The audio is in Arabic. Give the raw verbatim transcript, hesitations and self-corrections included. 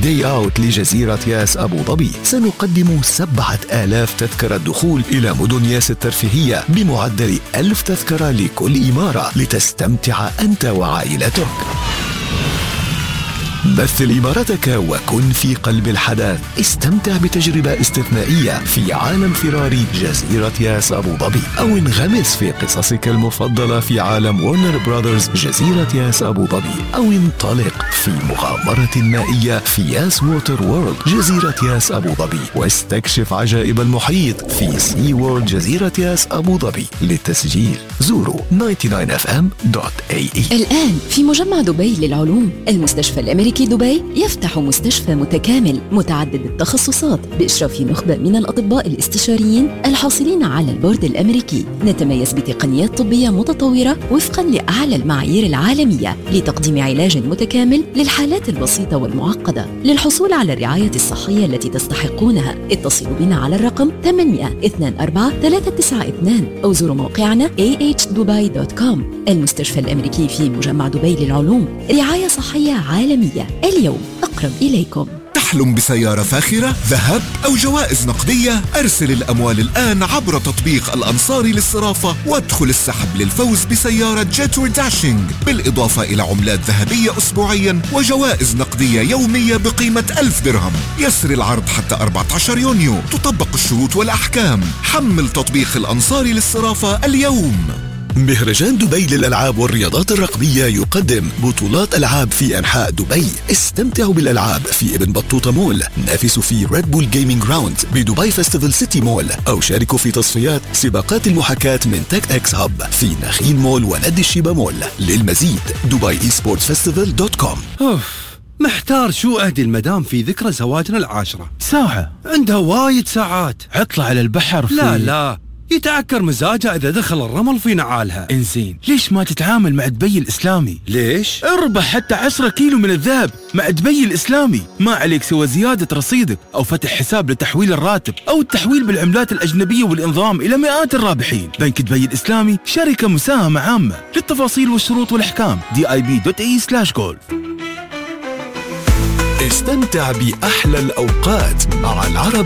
داي أوت لجزيرة ياس أبو ظبي. سنقدم سبعة آلاف تذكرة دخول إلى مدن ياس الترفيهية بمعدل ألف تذكرة لكل إمارة لتستمتع أنت وعائلتك. مثل إمارتك وكن في قلب الحدث. استمتع بتجربة استثنائية في عالم فراري جزيرة ياس أبو ظبي، أو انغمس في قصصك المفضلة في عالم وورنر براذرز جزيرة ياس أبو ظبي، أو انطلق في مغامرة مائية في ياس ووتر وورلد جزيرة ياس أبو ظبي، واستكشف عجائب المحيط في سي وورلد جزيرة ياس أبو ظبي. للتسجيل زوروا تسعة وتسعين إف إم دوت إيه إي. الآن في مجمع دبي للعلوم، المستشفى الأمريكي دبي يفتح مستشفى متكامل متعدد التخصصات بإشراف نخبة من الأطباء الاستشاريين الحاصلين على البورد الأمريكي. نتميز بتقنيات طبية متطورة وفقا لأعلى المعايير العالمية لتقديم علاج متكامل للحالات البسيطة والمعقدة. للحصول على الرعاية الصحية التي تستحقونها اتصلوا بنا على الرقم ثمانية اثنين أربعة ثلاثة تسعة اثنين أو زوروا موقعنا إيه إتش دبي دوت كوم. المستشفى الأمريكي في مجمع دبي للعلوم، رعاية صحية عالمية اليوم أقرب إليكم. تحلم بسيارة فاخرة، ذهب أو جوائز نقدية؟ أرسل الأموال الآن عبر تطبيق الأنصاري للصرافة وادخل السحب للفوز بسيارة جيتور داشينج، بالإضافة إلى عملات ذهبية أسبوعيا وجوائز نقدية يومية بقيمة ألف درهم. يسري العرض حتى أربعة عشر يونيو، تطبق الشروط والأحكام. حمل تطبيق الأنصاري للصرافة اليوم. مهرجان دبي للألعاب والرياضات الرقمية يقدم بطولات ألعاب في أنحاء دبي. استمتعوا بالألعاب في ابن بطوطة مول، نافسوا في ريد بول جيمينج جراوند بدبي فيستيفال سيتي مول، أو شاركوا في تصفيات سباقات المحاكاة من تك اكس هاب في نخيل مول ونادي الشيبا مول. للمزيد دبي اي سبورتس فيستيفال دوت كوم. أوف، محتار شو أهدي المدام في ذكرى زواجنا العاشرة. ساعة، عندها وايد ساعات. عطلة على البحر في... لا لا، يتعكر مزاجها إذا دخل الرمل في نعالها. إنزين، ليش ما تتعامل مع دبي الإسلامي؟ ليش؟ اربح حتى عشرة كيلو من الذهب مع دبي الإسلامي. ما عليك سوى زيادة رصيدك أو فتح حساب لتحويل الراتب أو التحويل بالعملات الأجنبية والإنضمام إلى مئات الرابحين. بنك دبي الإسلامي شركة مساهمة عامة. للتفاصيل والشروط والأحكام دي آي بي دوت إي سلاش جولف. استمتع بأحلى الأوقات مع العرب